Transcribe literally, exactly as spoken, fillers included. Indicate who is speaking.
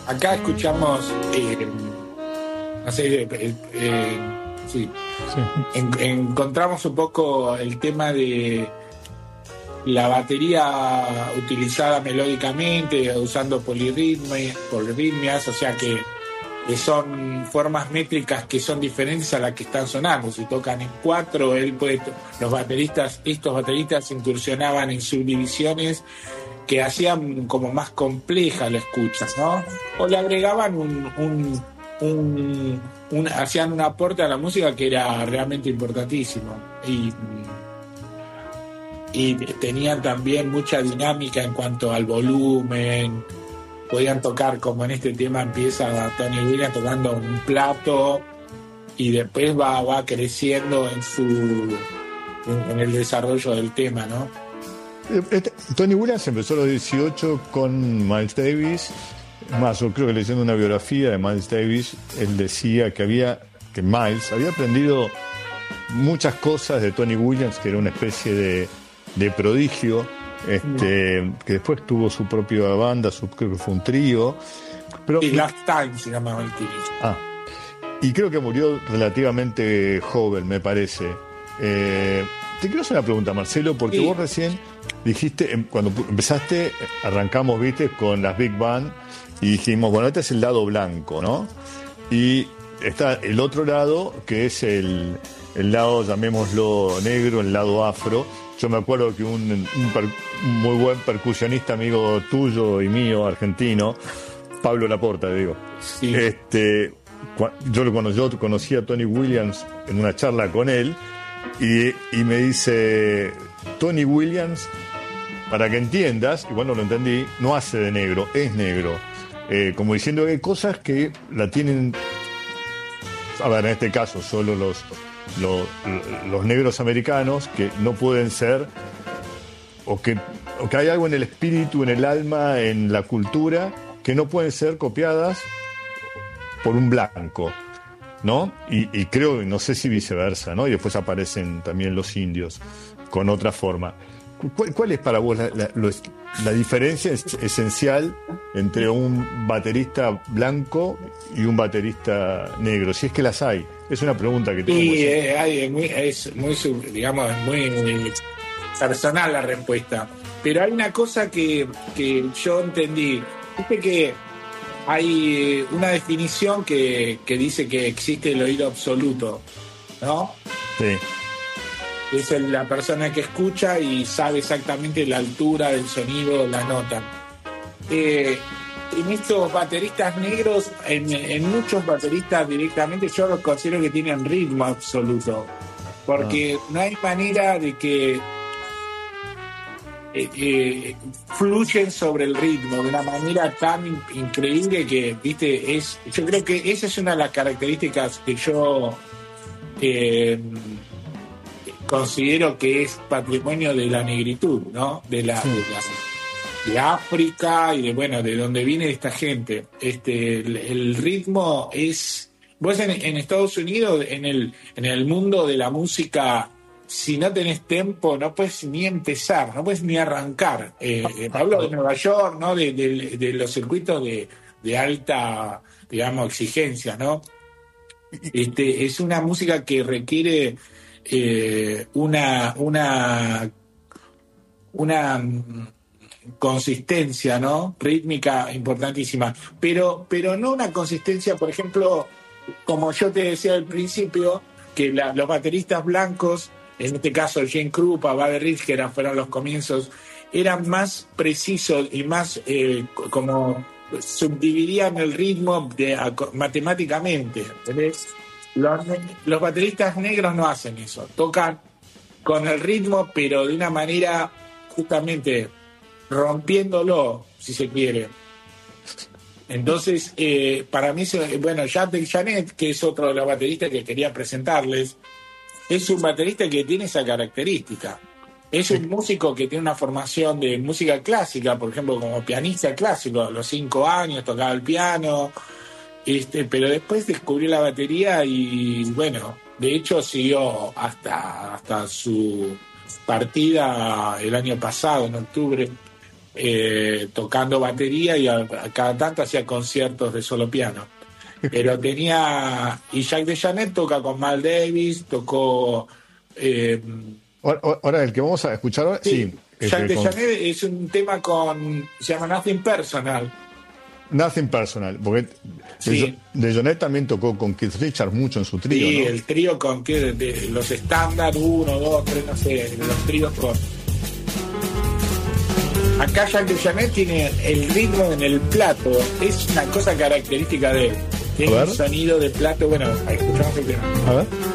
Speaker 1: acá escuchamos, eh, no sé, eh, eh, sí,
Speaker 2: Sí.
Speaker 1: En, encontramos un poco el tema de la batería utilizada melódicamente, usando polirritmia, polirritmias, o sea que, que son formas métricas que son diferentes a las que están sonando. Si tocan en cuatro, él puede, los bateristas, estos bateristas incursionaban en subdivisiones que hacían como más compleja la escucha, ¿no? O le agregaban un, un, un, un hacían un aporte a la música que era realmente importantísimo. Y y tenían también mucha dinámica en cuanto al volumen. Podían tocar, como en este tema empieza Tony Williams tocando un plato y después va, va creciendo en su en, en el desarrollo del tema, ¿no?
Speaker 2: Este, Tony Williams empezó a los dieciocho con Miles Davis. Es más, yo creo que leyendo una biografía de Miles Davis, él decía que había que Miles había aprendido muchas cosas de Tony Williams, que era una especie de de prodigio, este, que después tuvo su propia banda, su, creo que fue un trío. Pero,
Speaker 1: y Last Time se llamaba el trío.
Speaker 2: Ah, y creo que murió relativamente joven, me parece. Eh, te quiero hacer una pregunta, Marcelo, porque sí. Vos recién dijiste, cuando empezaste, arrancamos, viste, con las Big Band, y dijimos, bueno, este es el lado blanco, ¿no? Y está el otro lado, que es el, el lado, llamémoslo negro, el lado afro. Yo me acuerdo que un, un, per, un muy buen percusionista, amigo tuyo y mío, argentino, Pablo Laporta, digo. Sí. Este, yo cuando yo conocí a Tony Williams en una charla con él, y, y me dice, Tony Williams, para que entiendas, igual no lo entendí, no hace de negro, es negro. Eh, como diciendo que hay cosas que la tienen, a ver, en este caso, solo los... Los, los negros americanos que no pueden ser o que, o que hay algo en el espíritu, en el alma, en la cultura que no pueden ser copiadas por un blanco, ¿no? Y, y creo, no sé si viceversa, ¿no? Y después aparecen también los indios con otra forma. ¿Cuál, cuál es para vos la, la, la diferencia es, esencial entre un baterista blanco y un baterista negro? Si es que las hay. Es una pregunta que tengo.
Speaker 1: Sí, eh, hay, es muy, es muy, digamos, muy, muy personal la respuesta. Pero hay una cosa que, que yo entendí. Viste que hay una definición que, que dice que existe el oído absoluto, ¿no?
Speaker 2: Sí.
Speaker 1: Es el, la persona que escucha y sabe exactamente la altura del sonido, la nota. Eh, en estos bateristas negros, en, en muchos bateristas directamente, yo los considero que tienen ritmo absoluto, porque ah. no hay manera de que eh, eh, fluyen sobre el ritmo de una manera tan in- increíble que, viste, es, yo creo que esa es una de las características que yo eh, considero que es patrimonio de la negritud, ¿no? De la, sí. de la de África y de, bueno, de donde viene esta gente. Este, el, el ritmo es... Vos en, en Estados Unidos, en el, en el mundo de la música, si no tenés tempo, no puedes ni empezar, no puedes ni arrancar. Eh, eh, hablo de Nueva York, ¿no? De, de, de los circuitos de, de alta, digamos, exigencia, ¿no? Este, es una música que requiere eh, una... una una consistencia, ¿no? Rítmica importantísima, pero, pero no una consistencia, por ejemplo, como yo te decía al principio, que la, los bateristas blancos, en este caso Gene Krupa, Buddy Rich, que eran, fueron los comienzos, eran más precisos y más eh, como subdividían el ritmo de, a, matemáticamente, ¿entendés? Los, los bateristas negros no hacen eso, tocan con el ritmo, pero de una manera justamente rompiéndolo, si se quiere. Entonces, eh, para mí, bueno, Jack Del Janet, que es otro de los bateristas que quería presentarles, es un baterista que tiene esa característica. Es un músico que tiene una formación de música clásica, por ejemplo, como pianista clásico, a los cinco años tocaba el piano, este, pero después descubrió la batería y, bueno, de hecho siguió hasta, hasta su partida el año pasado, en octubre. eh, tocando batería y a, a cada tanto hacía conciertos de solo piano. Pero tenía... Y Jack DeJohnette toca con Miles Davis, tocó... Eh,
Speaker 2: ahora, ahora, el que vamos a escuchar ahora, sí.
Speaker 1: sí Jack
Speaker 2: este,
Speaker 1: DeJohnette
Speaker 2: con...
Speaker 1: es un tema con... Se llama Nothing Personal.
Speaker 2: Nothing Personal, porque
Speaker 1: sí.
Speaker 2: DeJohnette también tocó con Keith Richards mucho en su trío,
Speaker 1: sí,
Speaker 2: ¿no?
Speaker 1: el trío con que de los estándar, uno, dos, tres, no sé, los tríos con... Acá Jack DeJohnette tiene el ritmo en el plato, es una cosa característica de él. Tiene un sonido de plato, bueno, escuchamos el tema.
Speaker 2: A ver.